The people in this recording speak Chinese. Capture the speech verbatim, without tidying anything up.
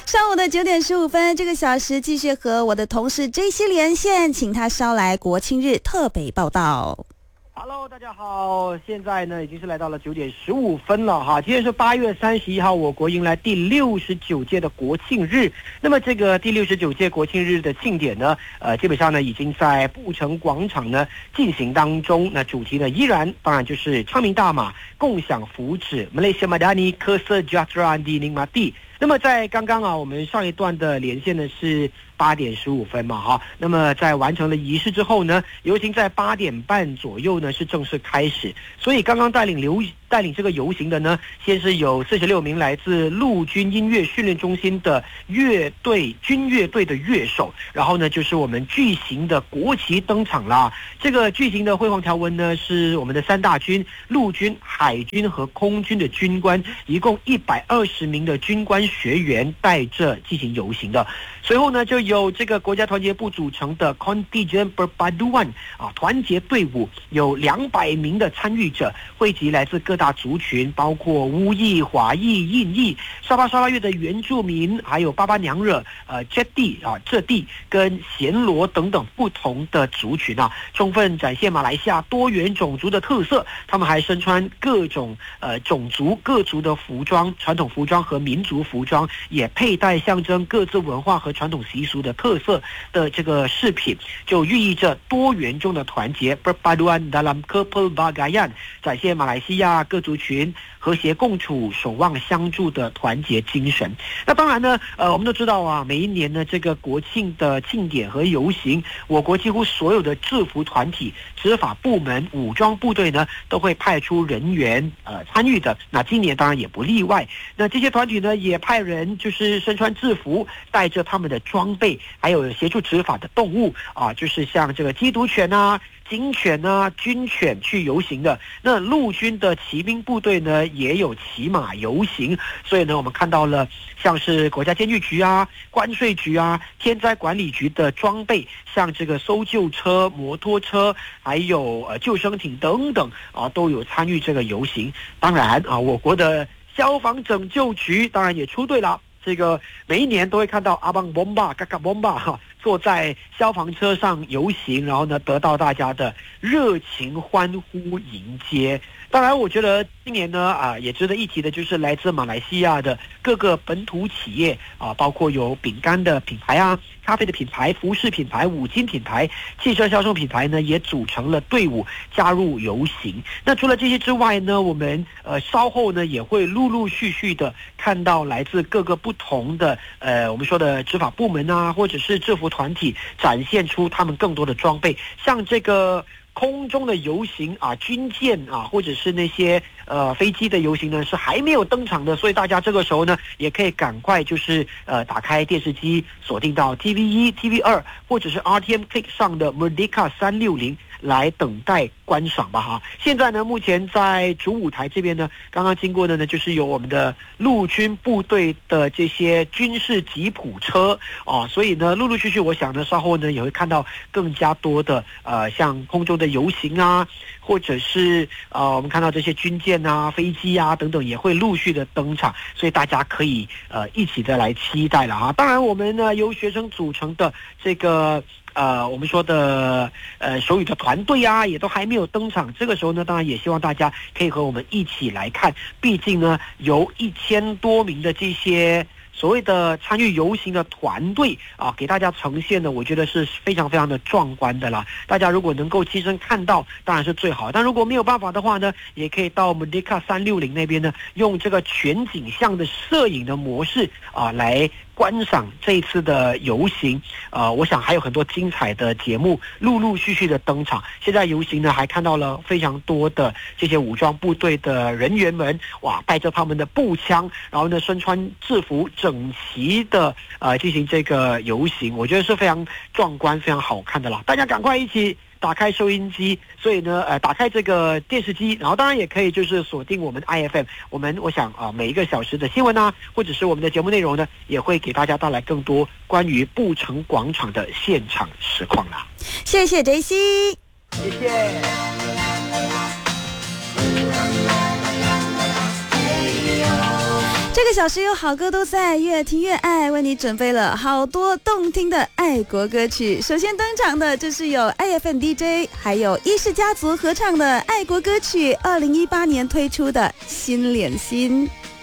上午的九点十五分，这个小时继续和我的同事 J C 连线，请他捎来国庆日特北报道。 Hello， 大家好，现在呢已经是来到了九点十五分了哈。今天是八月三十一号，我国迎来第六十九届的国庆日。那么这个第六十九届国庆日的庆典呢，呃，基本上呢已经在布城广场呢进行当中。那主题呢依然当然就是昌明大马，共享福祉 Malaysia Madani Kesejahteraan di Nikmati。那么在刚刚啊，我们上一段的连线呢是八点十五分嘛哈。那么在完成了仪式之后呢，游行在八点半左右呢是正式开始。所以刚刚带领流带领这个游行的呢，先是有四十六名来自陆军音乐训练中心的乐队军乐队的乐手，然后呢就是我们巨型的国旗登场啦。这个巨型的辉煌条纹呢是我们的三大军陆军、海军和空军的军官，一共一百二十名的军官学员带着进行游行的。随后呢就有这个国家团结部组成的 Contingent Perpaduan 啊团结队伍，有两百名的参与者，汇集来自各大族群，包括乌裔、华裔、印裔、沙巴沙拉越的原住民，还有巴巴娘惹、呃浙地啊浙地跟暹罗等等不同的族群啊，充分展现马来西亚多元种族的特色。他们还身穿各种呃种族各族的服装，传统服装和民族服装，也佩戴象征各自文化和传统习俗的特色的这个饰品，就寓意着多元中的团结。Perpaduan dalam kepelbagaian， 展现马来西亚各族群和谐共处、守望相助的团结精神。那当然呢，呃，我们都知道啊，每一年呢这个国庆的庆典和游行，我国几乎所有的制服团体、执法部门、武装部队呢都会派出人员呃参与的。那今年当然也不例外。那这些团体呢也派人就是身穿制服，带着他们的装备，还有协助执法的动物啊，就是像这个缉毒犬啊、警犬啊、军犬去游行的。那陆军的骑兵部队呢也有骑马游行，所以呢我们看到了像是国家监狱局啊、关税局啊、天灾管理局的装备，像这个搜救车、摩托车，还有呃救生艇等等啊，都有参与这个游行。当然啊，我国的消防拯救局当然也出队了。这个每一年都会看到阿邦 bomba 嘎嘎 bomba 哈，坐在消防车上游行，然后呢得到大家的热情欢呼迎接。当然我觉得今年呢啊也值得一提的就是来自马来西亚的各个本土企业啊，包括有饼干的品牌啊、咖啡的品牌、服饰品牌、五金品牌、汽车销售品牌呢也组成了队伍加入游行。那除了这些之外呢，我们呃稍后呢也会陆陆续续的看到来自各个不同的呃我们说的执法部门啊，或者是制服团体展现出他们更多的装备，像这个空中的游行啊，军舰啊，或者是那些呃飞机的游行呢，是还没有登场的，所以大家这个时候呢，也可以赶快就是呃打开电视机，锁定到 T V 一、T V 二，或者是 R T M Click 上的 Merdeka 三六零来等待观赏吧哈。现在呢，目前在主舞台这边呢，刚刚经过的呢，就是有我们的陆军部队的这些军事吉普车啊，所以呢，陆陆续续，我想呢，稍后呢也会看到更加多的呃，像空中的游行啊，或者是呃，我们看到这些军舰啊、飞机啊等等，也会陆续的登场，所以大家可以呃一起的来期待了哈。当然，我们呢由学生组成的这个。呃，我们说的呃手语的团队啊，也都还没有登场。这个时候呢，当然也希望大家可以和我们一起来看。毕竟呢，有一千多名的这些所谓的参与游行的团队啊，给大家呈现的，我觉得是非常非常的壮观的啦。大家如果能够亲身看到，当然是最好。但如果没有办法的话呢，也可以到 Merdeka 三六零那边呢，用这个全景像的摄影的模式啊来。观赏这一次的游行，呃，我想还有很多精彩的节目陆陆续续的登场。现在游行呢，还看到了非常多的这些武装部队的人员们，哇，带着他们的步枪，然后呢，身穿制服，整齐的呃进行这个游行，我觉得是非常壮观、非常好看的啦。大家赶快一起。打开收音机，所以呢，呃，打开这个电视机，然后当然也可以就是锁定我们 I F M， 我们我想啊、呃，每一个小时的新闻啊，或者是我们的节目内容呢，也会给大家带来更多关于布城广场的现场实况啦。 谢谢 J C， 谢谢。 这个小时有好歌都在，越听越爱，为你准备了好多动听的爱国歌曲。首先登场的就是有 I F M D J 还有伊氏家族合唱的爱国歌曲，二零一八年推出的《心连心》。